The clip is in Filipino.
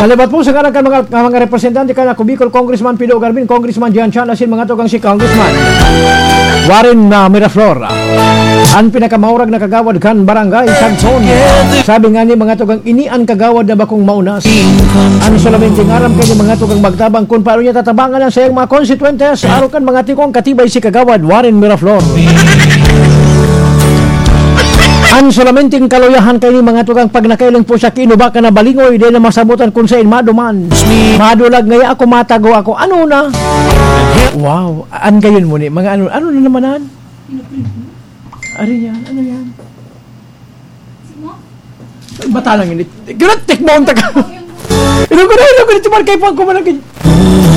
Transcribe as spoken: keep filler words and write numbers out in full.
Salibat po sa kanang mga, mga representante ka na Bicol Congressman Pido Garbin, Congressman Gian Chan, asin mga tugang si Congressman Warren uh, Miraflor. Ang pinakamaurag na kagawad kan barangay Sagson. Sabi nga ni mga tugang inian kagawad na bakong maunas. Ano solamente ngaram kayo mga tugang magtabang kung paano niya tatabangan ang sayang mga constituentes. Araw kan mga tikong katibay si kagawad Warren Miraflor. An solamente kaloyahan kayo ni mga tugang pag nakailang po siya kinuba ka na balingoy di na masabutan kung sa maduman. Madulag ngaya ako matago ako. Ano na? Wow, an gayon mo ni mga ano ano na namanan? Ari yan, ano yan? Bata lang ini. Gratik mo ang taga. Ino ko na ino ko ni tumal kay pang kumanan.